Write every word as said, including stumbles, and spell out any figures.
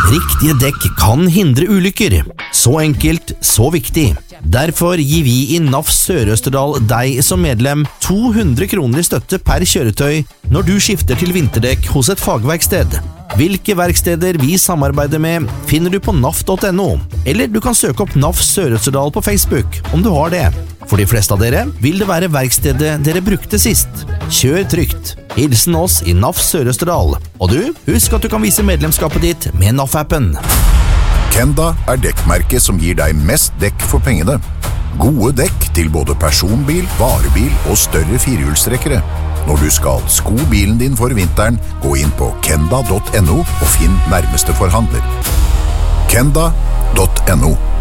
Riktige dekk kan hindre ulykker. Så enkelt, så viktig. Derfor gir vi i N A F Sør-Østerdal deg som medlem to hundre kroner i støtte per kjøretøy når du skifter til vinterdekk hos et fagverksted. Hvilke verksteder vi samarbeider med finner du på N A F punktum N O, eller du kan søke opp N A F Sør-Østerdal på Facebook om du har det. For de fleste av dere vil det være verkstedet dere brukte sist. Kjør trygt. Hilsen oss i N A F Sør-Østerdal. Og du, husk at du kan vise medlemskapet ditt med N A F-appen. Kenda er dekkmerket som gir deg mest dekk for pengene. Gode dekk til både personbil, varebil og større firehjulstrekkere. Når du skal sko bilen din for vinteren, gå inn på kenda punktum N O og finn nærmeste forhandler. kenda punktum N O